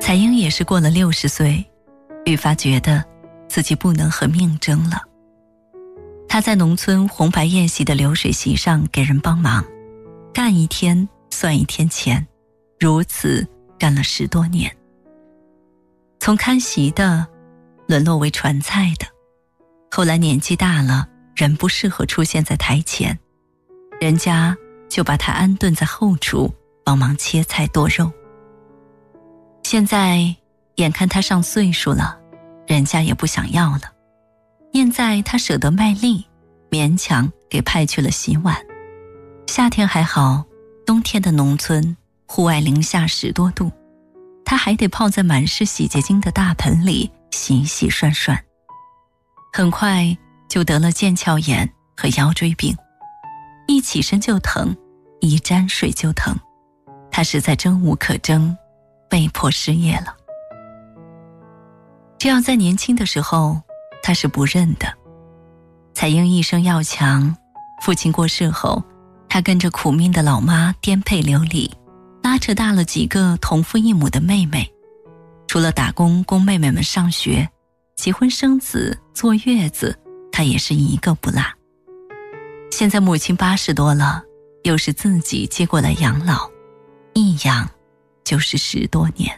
彩英也是过了60岁，愈发觉得自己不能和命争了。她在农村红白宴席的流水席上给人帮忙，干一天算一天钱，如此干了10多年。从看席的沦落为传菜的，后来年纪大了，人不适合出现在台前，人家就把她安顿在后厨帮忙切菜剁肉。现在眼看她上岁数了，人家也不想要了，念在她舍得卖力，勉强给派去了洗碗。夏天还好，冬天的农村户外零下10多度，她还得泡在满是洗洁精的大盆里洗洗涮涮。很快就得了腱鞘炎和腰椎病，一起身就疼，一沾水就疼，她实在争无可争，被迫失业了。这样在年轻的时候，她是不认的。彩英一生要强，父亲过世后，她跟着苦命的老妈颠沛流离，拉扯大了几个同父异母的妹妹。除了打工供妹妹们上学，结婚生子坐月子，她也是一个不落。现在母亲80多了，又是自己接过来养老，一养就是10多年。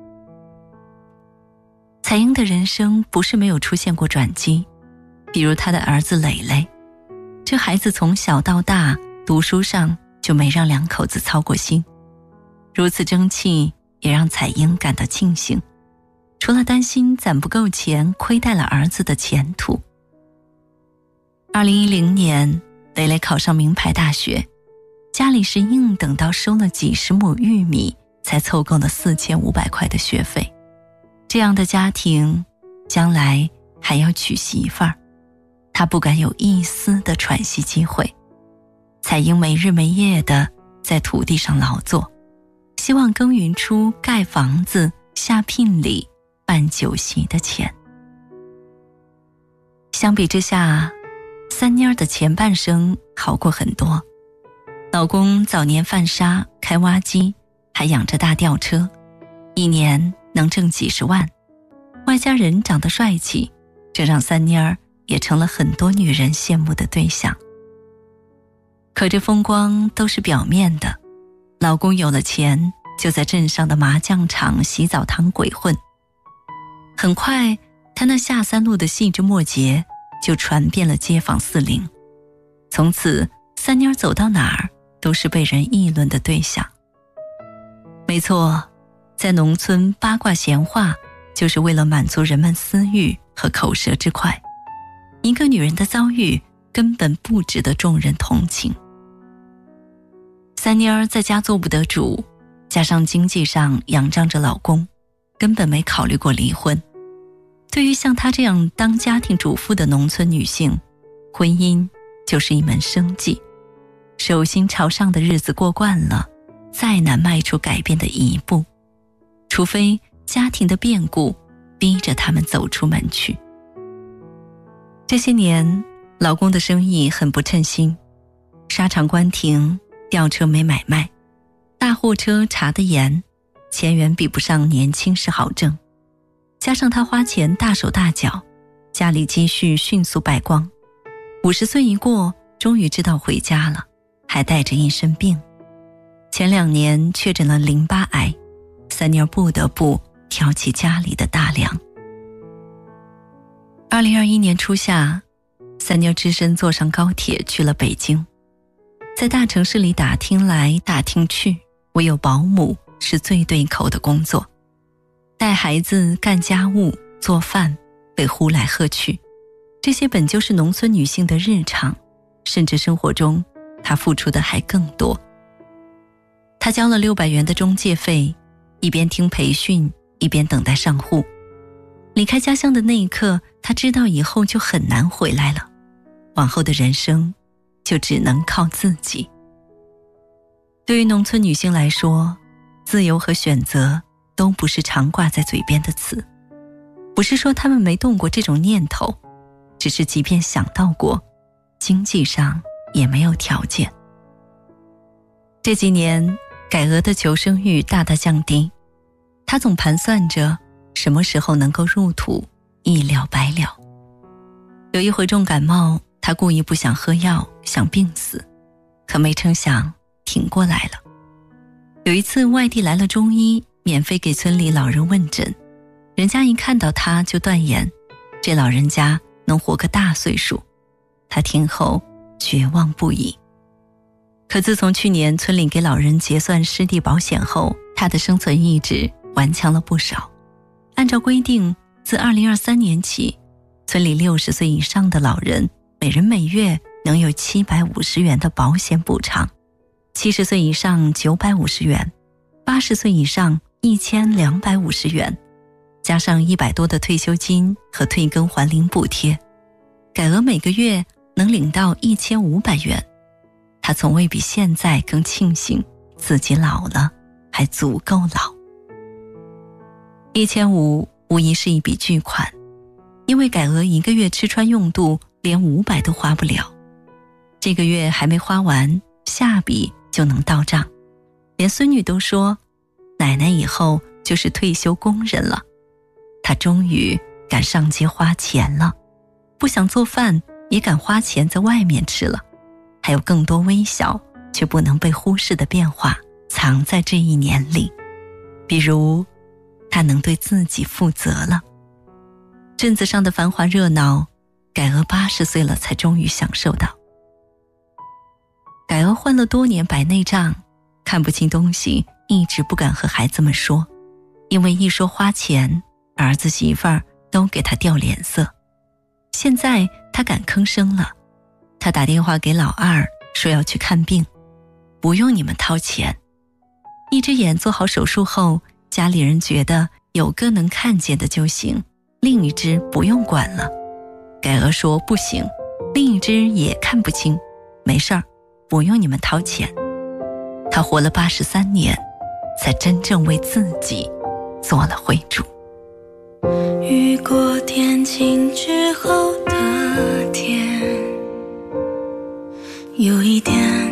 彩英的人生不是没有出现过转机，比如她的儿子磊磊，这孩子从小到大读书上就没让两口子操过心，如此争气也让彩英感到庆幸，除了担心攒不够钱亏待了儿子的前途。2010年磊磊考上名牌大学，家里是硬等到收了几10亩玉米才凑够了4500块的学费。这样的家庭将来还要娶媳妇儿，他不敢有一丝的喘息机会。彩英没日没夜地在土地上劳作，希望耕耘出盖房子、下聘礼、办酒席的钱。相比之下，三妮儿的前半生好过很多。老公早年贩沙开挖机，还养着大吊车，一年能挣几10万，外加人长得帅气，这让三妮儿也成了很多女人羡慕的对象。可这风光都是表面的，老公有了钱就在镇上的麻将场、洗澡堂鬼混。很快他那下三路的细枝末节就传遍了街坊四邻，从此三妮儿走到哪儿都是被人议论的对象。没错，在农村八卦闲话就是为了满足人们私欲和口舌之快，一个女人的遭遇根本不值得众人同情。三妮儿在家做不得主，加上经济上仰仗着老公，根本没考虑过离婚。对于像她这样当家庭主妇的农村女性，婚姻就是一门生计，手心朝上的日子过惯了，再难迈出改变的一步，除非家庭的变故逼着他们走出门去。这些年老公的生意很不称心，沙场关停，吊车没买卖，大货车查得严，钱源比不上年轻时好挣，加上他花钱大手大脚，家里积蓄迅速败光，50岁一过，终于知道回家了，还带着一身病。前2年确诊了淋巴癌，三妮儿不得不挑起家里的大梁。2021年初夏，三妮儿只身坐上高铁去了北京，在大城市里打听来打听去，唯有保姆是最对口的工作，带孩子、干家务、做饭被呼来喝去，这些本就是农村女性的日常，甚至生活中她付出的还更多。她交了600元的中介费，一边听培训一边等待上户。离开家乡的那一刻，她知道以后就很难回来了，往后的人生就只能靠自己。对于农村女性来说，自由和选择都不是常挂在嘴边的词，不是说她们没动过这种念头，只是即便想到过，经济上也没有条件。这几年改革的求生欲大大降低， 他总盘算着什么时候能够入土，一了百了。有一回重感冒，他故意不想喝药，想病死，可没成想挺过来了。有一次外地来了中医，免费给村里老人问诊，人家一看到他就断言这老人家能活个大岁数。他听后绝望不已。可自从去年村里给老人结算失地保险后，他的生存意志顽强了不少。按照规定，自2023年起，村里60岁以上的老人每人每月能有750元的保险补偿，70岁以上950元，80岁以上1250元，加上100多的退休金和退耕还林补贴，改额每个月能领到1500元。他从未比现在更庆幸自己老了还足够老。1500无疑是一笔巨款，因为改额1个月吃穿用度连500都花不了，这个月还没花完，下笔就能到账。连孙女都说，奶奶以后就是退休工人了。她终于敢上街花钱了，不想做饭也敢花钱在外面吃了。还有更多微小却不能被忽视的变化藏在这一年里，比如他能对自己负责了。镇子上的繁华热闹，改额80岁了才终于享受到。改额患了多年白内障，看不清东西，一直不敢和孩子们说，因为一说花钱，儿子媳妇儿都给他掉脸色。现在他敢吭声了，他打电话给老二说要去看病，不用你们掏钱。一只眼做好手术后，家里人觉得有个能看见的就行，另一只不用管了。改额说不行，另一只也看不清，没事儿，不用你们掏钱。他活了83年，才真正为自己做了灰主。 雨过天晴之后的天，有一点